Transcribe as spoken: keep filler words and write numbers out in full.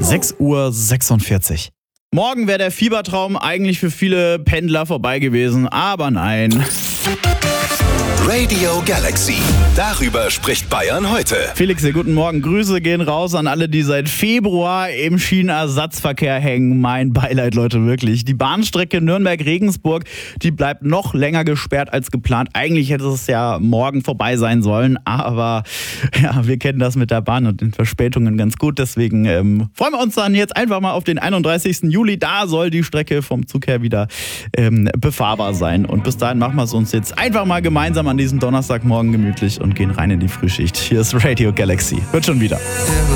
sechs Uhr sechsundvierzig. Morgen wäre der Fiebertraum eigentlich für viele Pendler vorbei gewesen, aber nein. Radio Galaxy. Darüber spricht Bayern heute. Felix, hier, guten Morgen. Grüße gehen raus an alle, die seit Februar im Schienenersatzverkehr hängen. Mein Beileid, Leute, wirklich. Die Bahnstrecke Nürnberg-Regensburg, die bleibt noch länger gesperrt als geplant. Eigentlich hätte es ja morgen vorbei sein sollen, aber ja, wir kennen das mit der Bahn und den Verspätungen ganz gut. Deswegen ähm, freuen wir uns dann jetzt einfach mal auf den einunddreißigsten Juli. Da soll die Strecke vom Zug her wieder ähm, befahrbar sein. Und bis dahin machen wir es uns jetzt einfach mal gemeinsam an diesem Donnerstagmorgen gemütlich und gehen rein in die Frühschicht. Hier ist Radio Galaxy. Wird schon wieder.